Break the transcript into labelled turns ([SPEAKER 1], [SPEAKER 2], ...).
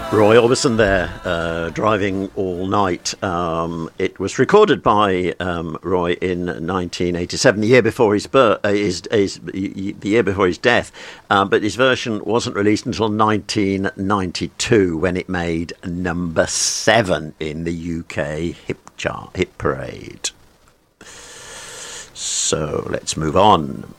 [SPEAKER 1] Roy Orbison there, Driving All Night. It was recorded by Roy in 1987, the year before his death, but his version wasn't released until 1992 when it made number 7 in the UK hit parade. So let's move on.